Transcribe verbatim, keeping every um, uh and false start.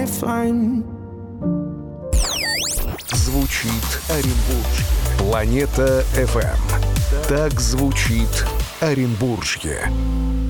lifeline. Звучит Оренбуржье. Планета эф эм. Так звучит Оренбуржье.